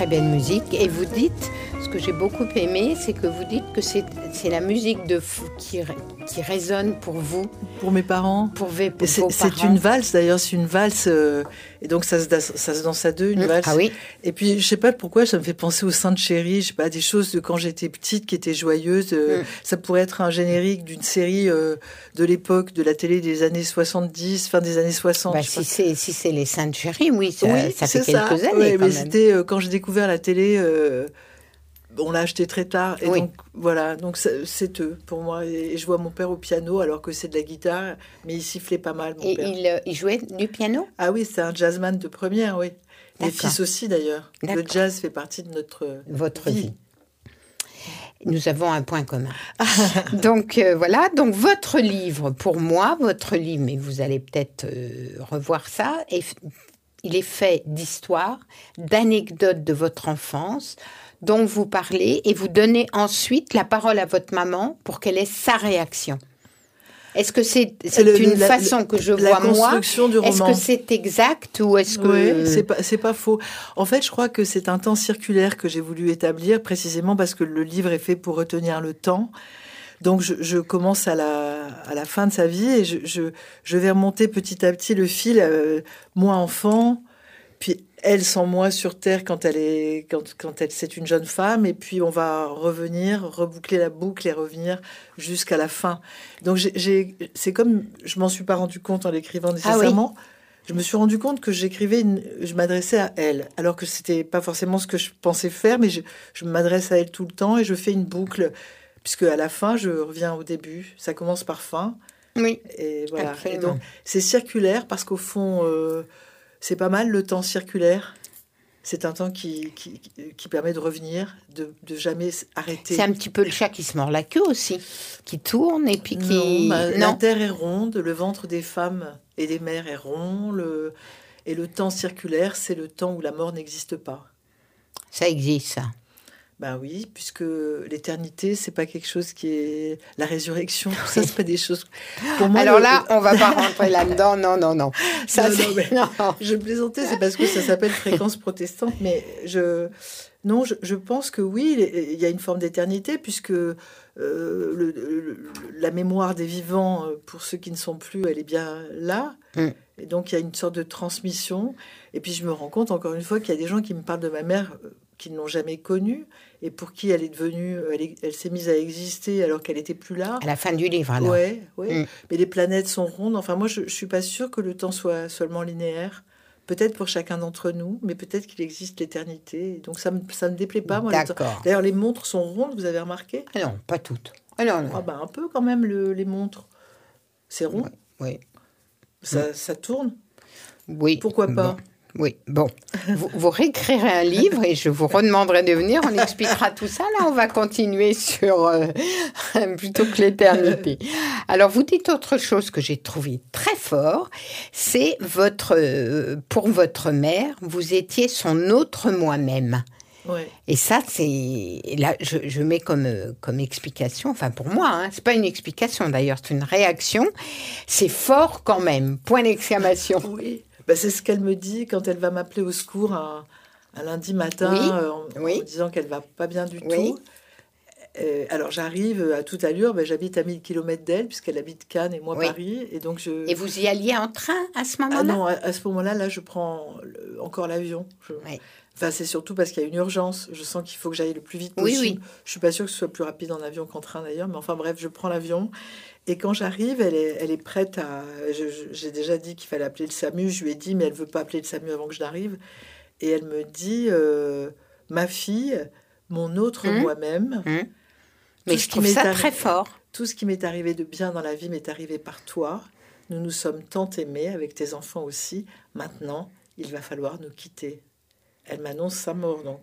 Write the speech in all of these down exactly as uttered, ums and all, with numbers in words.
très belle musique. Et vous dites, ce que j'ai beaucoup aimé, c'est que vous dites que c'est, c'est la musique de, qui, qui résonne pour vous. Pour mes parents. Pour, v, pour c'est, vos c'est parents. une valse, d'ailleurs, c'est une valse. Euh, et donc, ça se, ça se danse à deux, une mmh, valse. Ah oui. Et puis, je sais pas pourquoi, ça me fait penser au Sainte Chérie, je sais pas, des choses de quand j'étais petite qui étaient joyeuses. Euh, mmh. Ça pourrait être un générique d'une série euh, de l'époque, de la télé des années soixante-dix, fin des années soixante. Bah, si, c'est, si c'est les Saintes Chéries, oui, ça, oui, ça fait quelques ça. années. Oui, quand mais même. c'était euh, quand j'ai découvert la télé. Euh, On l'a acheté très tard, et oui. donc voilà, donc c'est, c'est eux pour moi. Et, et je vois mon père au piano, alors que c'est de la guitare, mais il sifflait pas mal. Mon et père. Il, il jouait du piano ? Ah oui, c'est un jazzman de première, oui. Mes fils aussi d'ailleurs. D'accord. Le jazz fait partie de notre Votre vie. vie. Nous avons un point commun. donc euh, voilà, donc votre livre, pour moi, votre livre, mais vous allez peut-être euh, revoir ça, et il est fait d'histoires, d'anecdotes de votre enfance, dont vous parlez, et vous donnez ensuite la parole à votre maman pour qu'elle ait sa réaction. Est-ce que c'est, c'est le, une la, façon que je la vois moi ? Du roman. Est-ce que c'est exact ou est-ce que... Oui, c'est pas, c'est pas faux. En fait, je crois que c'est un temps circulaire que j'ai voulu établir, précisément parce que le livre est fait pour retenir le temps. Donc, je, je commence à la, à la fin de sa vie et je, je, je vais remonter petit à petit le fil, euh, moi enfant, puis elle sans moi sur Terre quand elle est, quand, quand elle, c'est une jeune femme, et puis on va revenir, reboucler la boucle et revenir jusqu'à la fin. Donc, j'ai, j'ai, c'est comme, je m'en suis pas rendu compte en l'écrivant nécessairement. Ah oui. Je me suis rendu compte que j'écrivais, une, je m'adressais à elle, alors que c'était pas forcément ce que je pensais faire, mais je, je m'adresse à elle tout le temps et je fais une boucle. Puisque à la fin, je reviens au début. Ça commence par fin. Oui. Et voilà. Absolument. Et donc, c'est circulaire parce qu'au fond, euh, c'est pas mal le temps circulaire. C'est un temps qui, qui, qui permet de revenir, de, de jamais arrêter. C'est un petit peu le chat qui se mord la queue aussi, qui tourne et puis qui... Non, bah, non. La terre est ronde, le ventre des femmes et des mères est rond. Le... Et le temps circulaire, c'est le temps où la mort n'existe pas. Ça existe, ça. Ben oui, puisque l'éternité, c'est pas quelque chose qui est... La résurrection, tout ça, c'est pas des choses... Pour moi, alors le... là, on va pas rentrer là-dedans, non, non, non. Ça, non, c'est... non, mais non. Je plaisantais, c'est parce que ça s'appelle fréquence protestante, mais je... Non, je, je pense que oui, il y a une forme d'éternité, puisque euh, le, le, la mémoire des vivants, pour ceux qui ne sont plus, elle est bien là. Mm. Et donc, il y a une sorte de transmission. Et puis, je me rends compte, encore une fois, qu'il y a des gens qui me parlent de ma mère... qui ne l'ont jamais connue et pour qui elle est devenue, elle, est, elle s'est mise à exister alors qu'elle n'était plus là. À la fin du livre, alors. Ouais, ouais. Mm. Mais les planètes sont rondes. Enfin, moi, je ne suis pas sûre que le temps soit seulement linéaire. Peut-être pour chacun d'entre nous, mais peut-être qu'il existe l'éternité. Donc, ça ne me, ça me déplaît pas, moi. D'accord. D'ailleurs, les montres sont rondes, vous avez remarqué ? Ah non, pas toutes. Ah non, non. Ah ben, un peu quand même, le, les montres. C'est rond ? Oui. oui. Ça, mm. ça tourne ? Oui. Pourquoi pas ? Bon. Oui, bon, vous, vous réécrirez un livre et je vous redemanderai de venir, on expliquera tout ça. Là, on va continuer sur euh, plutôt que l'éternité. Alors, vous dites autre chose que j'ai trouvé très fort, c'est votre, euh, pour votre mère, vous étiez son autre moi-même. Ouais. Et ça, c'est là, je, je mets comme comme explication. Enfin, pour moi, hein, c'est pas une explication d'ailleurs, c'est une réaction. C'est fort quand même. Point d'exclamation. Oui. Ben, c'est ce qu'elle me dit quand elle va m'appeler au secours un, un lundi matin, oui, euh, en, oui. en me disant qu'elle va pas bien du oui. tout. Euh, alors j'arrive à toute allure, ben, j'habite à mille kilomètres d'elle puisqu'elle habite Cannes et moi oui. Paris. Et, donc je... et vous y alliez en train à ce moment-là ? Ah non, à, à ce moment-là, là, je prends le, encore l'avion. Je... Oui. Enfin, c'est surtout parce qu'il y a une urgence. Je sens qu'il faut que j'aille le plus vite possible. Oui, oui. Je suis pas sûre que ce soit plus rapide en avion qu'en train d'ailleurs, mais enfin bref, je prends l'avion. Et quand j'arrive, elle est, elle est prête à... Je, je, j'ai déjà dit qu'il fallait appeler le SAMU. Je lui ai dit, mais elle veut pas appeler le SAMU avant que je n'arrive. Et elle me dit, euh, ma fille, mon autre mmh. moi-même... Mmh. Mais je trouve ça arri- très fort. Tout ce qui m'est arrivé de bien dans la vie m'est arrivé par toi. Nous nous sommes tant aimés, avec tes enfants aussi. Maintenant, il va falloir nous quitter. Elle m'annonce sa mort, donc.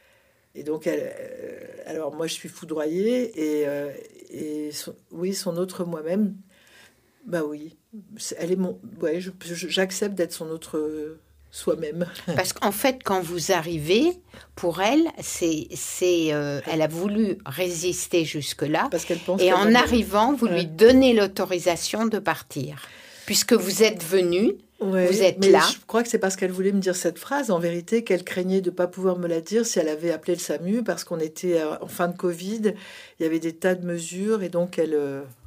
Et donc, elle, euh, alors moi, je suis foudroyée. Et, euh, et son, oui, son autre moi-même, bah oui, elle est mon... Ouais, je, je, j'accepte d'être son autre soi-même. Parce qu'en fait, quand vous arrivez, pour elle, c'est, c'est, euh, elle a voulu résister jusque-là. Parce qu'elle pense et qu'elle en arrivant, vous ouais. lui donnez l'autorisation de partir. Puisque vous êtes venu, Ouais, vous êtes mais là. Je crois que c'est parce qu'elle voulait me dire cette phrase, en vérité, qu'elle craignait de ne pas pouvoir me la dire si elle avait appelé le SAMU, parce qu'on était en fin de Covid, il y avait des tas de mesures, et donc elle,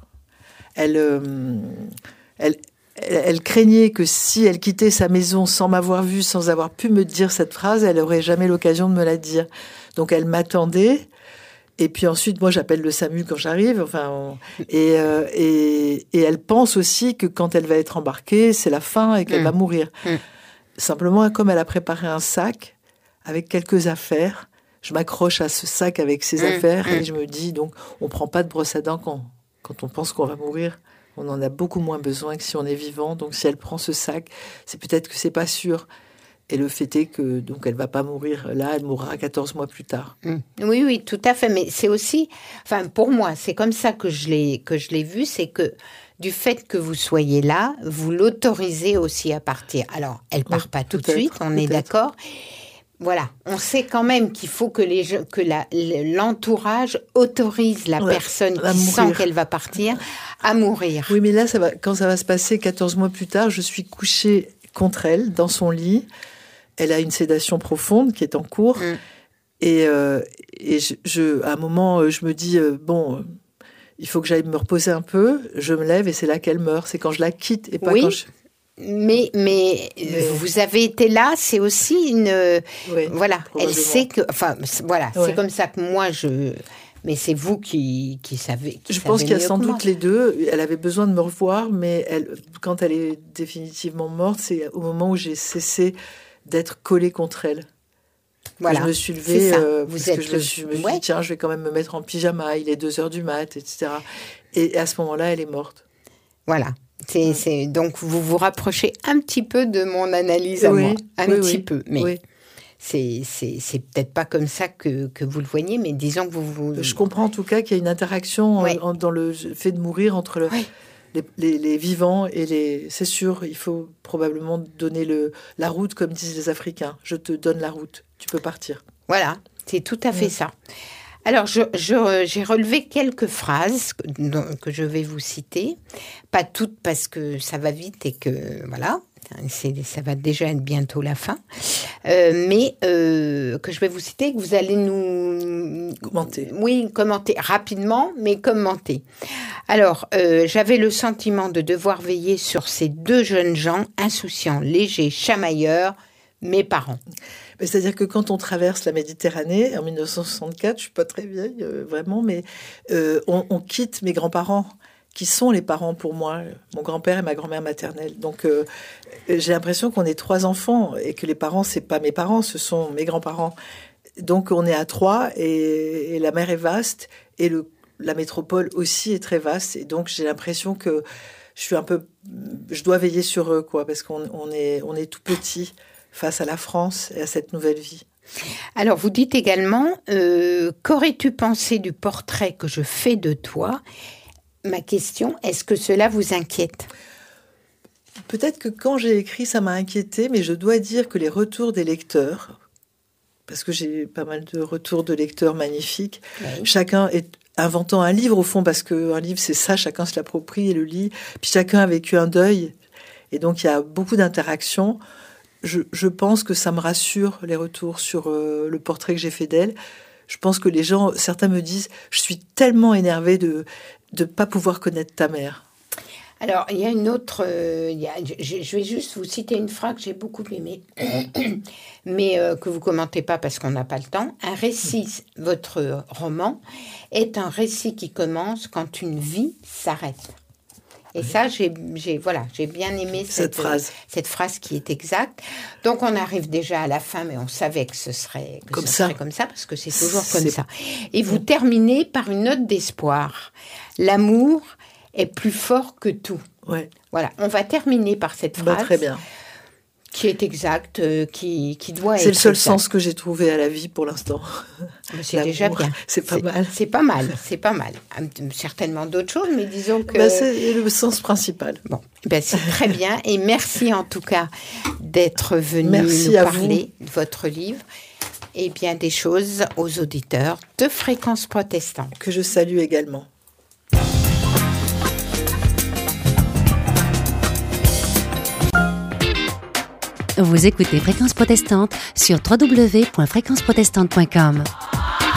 elle, elle, elle, elle craignait que si elle quittait sa maison sans m'avoir vue, sans avoir pu me dire cette phrase, elle n'aurait jamais l'occasion de me la dire. Donc elle m'attendait. Et puis ensuite, moi, j'appelle le SAMU quand j'arrive. Enfin, on... et, euh, et, et elle pense aussi que quand elle va être embarquée, c'est la fin et qu'elle mmh. va mourir. Mmh. Simplement, comme elle a préparé un sac avec quelques affaires, je m'accroche à ce sac avec ses mmh. affaires mmh. et je me dis, donc, on prend pas de brosse à dents quand, quand on pense qu'on va mourir. On en a beaucoup moins besoin que si on est vivant. Donc, si elle prend ce sac, c'est peut-être que c'est pas sûr. Et le fait est que donc elle va pas mourir là, elle mourra quatorze mois plus tard. Mmh. Oui, oui, tout à fait. Mais c'est aussi, enfin pour moi, c'est comme ça que je l'ai que je l'ai vu, c'est que du fait que vous soyez là, vous l'autorisez aussi à partir. Alors, elle part oui, pas tout de suite, on est d'accord. Voilà, on sait quand même qu'il faut que les que la, l'entourage autorise la ouais, personne qui mourir. Sent qu'elle va partir à mourir. Oui, mais là, ça va, quand ça va se passer quatorze mois plus tard, je suis couchée contre elle dans son lit. Elle a une sédation profonde qui est en cours. Mmh. Et, euh, et je, je, à un moment, je me dis, euh, bon, euh, il faut que j'aille me reposer un peu. Je me lève et c'est là qu'elle meurt. C'est quand je la quitte et pas oui, quand je... Mais, mais, mais vous avez été là, c'est aussi une... Oui, voilà, elle sait que... Enfin, voilà, ouais. C'est comme ça que moi, je... Mais c'est vous qui, qui savez. Qui je savez pense qu'il y a sans doute moi. les deux. Elle avait besoin de me revoir, mais elle, quand elle est définitivement morte, c'est au moment où j'ai cessé d'être collée contre elle. Voilà. Je me suis levée, euh, vous parce êtes que je le... me suis, me suis ouais. dit, tiens, je vais quand même me mettre en pyjama, il est deux heures du mat, et cetera. Et à ce moment-là, elle est morte. Voilà. C'est, ouais. c'est... Donc, vous vous rapprochez un petit peu de mon analyse à oui, moi. Un oui, petit oui, peu, mais... Oui. C'est, c'est, c'est peut-être pas comme ça que, que vous le voyez, mais disons que vous... vous... Je comprends en tout cas qu'il y a une interaction ouais. en, dans le fait de mourir entre le, ouais. les, les, les vivants et les... C'est sûr, il faut probablement donner le, la route, comme disent les Africains. Je te donne la route, tu peux partir. Voilà, c'est tout à fait ouais. ça. Alors, je, je, j'ai relevé quelques phrases que, que je vais vous citer. Pas toutes parce que ça va vite et que... Voilà. C'est, ça va déjà être bientôt la fin, euh, mais euh, que je vais vous citer, que vous allez nous... Commenter. Oui, commenter rapidement, mais commenter. Alors, euh, j'avais le sentiment de devoir veiller sur ces deux jeunes gens insouciants, légers, chamailleurs, mes parents. C'est-à-dire que quand on traverse la Méditerranée, en dix-neuf cent soixante-quatre, je suis pas très vieille, euh, vraiment, mais euh, on, on quitte mes grands-parents, qui sont les parents pour moi, mon grand-père et ma grand-mère maternelle. Donc, euh, j'ai l'impression qu'on est trois enfants et que les parents, c'est pas mes parents, ce sont mes grands-parents. Donc, on est à trois et, et la mer est vaste et le, la métropole aussi est très vaste. Et donc, j'ai l'impression que je suis un peu, je dois veiller sur eux, quoi, parce qu'on on est, on est tout petit face à la France et à cette nouvelle vie. Alors, vous dites également, euh, qu'aurais-tu pensé du portrait que je fais de toi ? Ma question, est-ce que cela vous inquiète ? Peut-être que quand j'ai écrit, ça m'a inquiété, mais je dois dire que les retours des lecteurs, parce que j'ai pas mal de retours de lecteurs magnifiques, oui. Chacun est inventant un livre au fond, parce qu'un livre c'est ça, chacun se l'approprie et le lit, puis chacun a vécu un deuil, et donc il y a beaucoup d'interactions. Je, je pense que ça me rassure, les retours sur euh, le portrait que j'ai fait d'elle. Je pense que les gens, certains me disent, je suis tellement énervée de de ne pas pouvoir connaître ta mère. Alors, il y a une autre... Euh, il y a, je, je vais juste vous citer une phrase que j'ai beaucoup aimée, mais euh, que vous ne commentez pas parce qu'on n'a pas le temps. Un récit, votre roman, est un récit qui commence quand une vie s'arrête. Et oui. ça, j'ai, j'ai, voilà, j'ai bien aimé cette, cette phrase. Cette phrase qui est exacte. Donc, on arrive déjà à la fin, mais on savait que ce serait que comme, ce ça. serait comme ça, parce que c'est toujours c'est... comme ça. Et vous terminez par une note d'espoir. L'amour est plus fort que tout. Ouais. Voilà, on va terminer par cette phrase. Bah, très bien. Qui est exacte, euh, qui, qui doit c'est être... C'est le seul exact. Sens que j'ai trouvé à la vie pour l'instant. C'est L'amour, déjà bien. C'est pas c'est, mal. C'est pas mal, c'est pas mal. Certainement d'autres choses, mais disons que... Bah, c'est le sens principal. Bon, ben c'est très bien. Et merci en tout cas d'être venu merci nous à parler vous. de votre livre et bien des choses aux auditeurs de Fréquence Protestante. Que je salue également. Vous écoutez Fréquence Protestante sur w w w point fréquence protestante point com.